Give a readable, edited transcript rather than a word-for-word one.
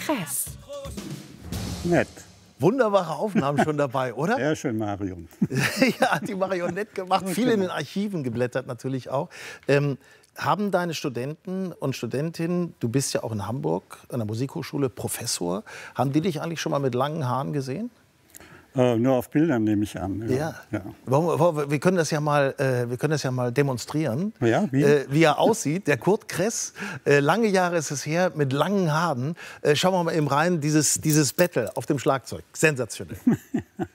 Kress. Nett. Wunderbare Aufnahmen schon dabei, oder? Sehr schön, Marion. Ja, hat die Marion nett gemacht. Viel in den Archiven geblättert natürlich auch. Haben deine Studenten und Studentinnen, du bist ja auch in Hamburg an der Musikhochschule Professor, haben die dich eigentlich schon mal mit langen Haaren gesehen? Nur auf Bildern nehme ich an. Ja. Wir können das ja mal demonstrieren, Ja, wie er aussieht. Der Kurt Kress, lange Jahre ist es her, mit langen Haaren. Schauen wir mal eben rein, dieses Battle auf dem Schlagzeug. Sensationell.